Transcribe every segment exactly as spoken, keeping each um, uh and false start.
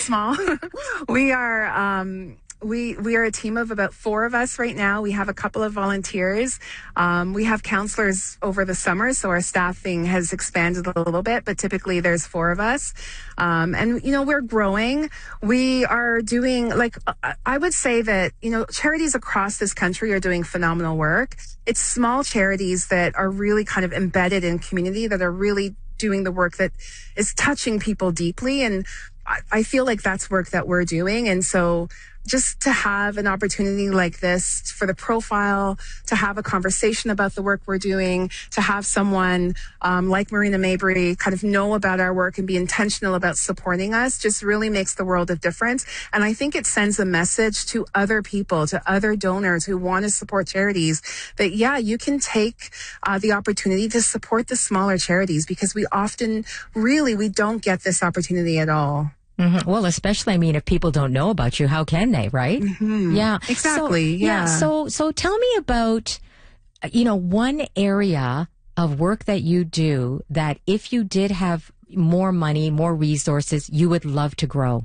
small. we are, um, We we are a team of about four of us right now. We have a couple of volunteers. Um, we have counselors over the summer, so our staffing has expanded a little bit, but typically there's four of us. Um, and, you know, we're growing. We are doing, like, I would say that, you know, charities across this country are doing phenomenal work. It's small charities that are really kind of embedded in community, that are really doing the work that is touching people deeply. And I, I feel like that's work that we're doing. And so just to have an opportunity like this for the profile, to have a conversation about the work we're doing, to have someone um, like Marina Mabrey kind of know about our work and be intentional about supporting us just really makes the world of difference. And I think it sends a message to other people, to other donors who want to support charities that, yeah, you can take uh, the opportunity to support the smaller charities, because we often really, we don't get this opportunity at all. Mm-hmm. Well, especially, I mean, if people don't know about you, how can they, right? Mm-hmm. Yeah. Exactly. So, yeah. yeah. So, so tell me about, you know, one area of work that you do that if you did have more money, more resources, you would love to grow.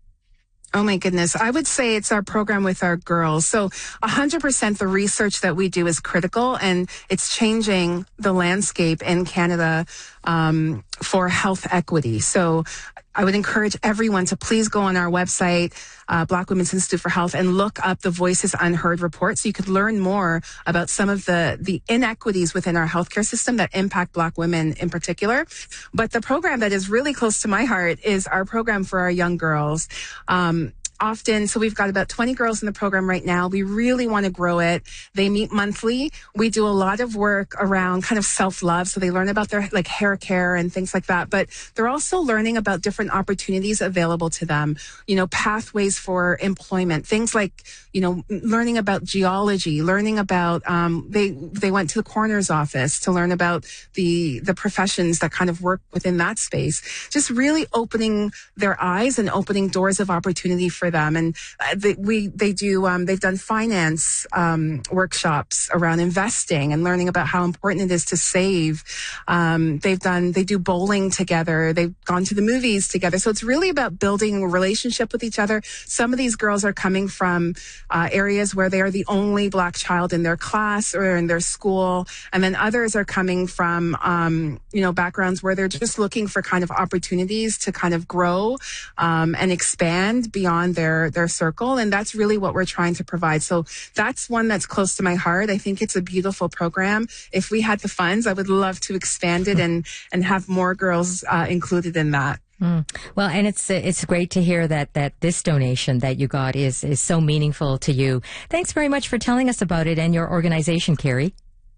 Oh my goodness. I would say it's our program with our girls. So one hundred percent the research that we do is critical, and it's changing the landscape in Canada um, for health equity. So I would encourage everyone to please go on our website, uh, Black Women's Institute for Health, and look up the Voices Unheard report so you could learn more about some of the, the inequities within our healthcare system that impact Black women in particular. But the program that is really close to my heart is our program for our young girls. Um, Often, so we've got about twenty girls in the program right now. We really want to grow it. They meet monthly. We do a lot of work around kind of self-love. So they learn about their like hair care and things like that. But they're also learning about different opportunities available to them, you know, pathways for employment, things like, you know, learning about geology, learning about, um, they, they went to the coroner's office to learn about the, the professions that kind of work within that space. Just really opening their eyes and opening doors of opportunity for them. And they, we, they do, um, they've done finance, um, workshops around investing and learning about how important it is to save. Um, they've done, they do bowling together. They've gone to the movies together. So it's really about building a relationship with each other. Some of these girls are coming from, uh, areas where they are the only Black child in their class or in their school. And then others are coming from, um, you know, backgrounds where they're just looking for kind of opportunities to kind of grow, um, and expand beyond their their circle. And that's really what we're trying to provide. So that's one that's close to my heart. I think it's a beautiful program. If we had the funds, I would love to expand it and and have more girls uh, included in that. Mm. Well, and it's it's great to hear that that this donation that you got is is so meaningful to you. Thanks very much for telling us about it and your organization, Carrie.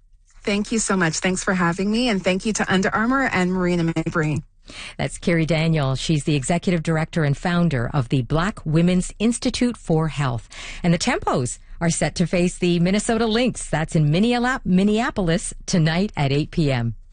Thank you so much. Thanks for having me, and thank you to Under Armour and Marina Mabrey. That's Carrie Daniel. She's the executive director and founder of the Black Women's Institute for Health. And the Tempos are set to face the Minnesota Lynx. That's in Minneapolis tonight at eight p.m.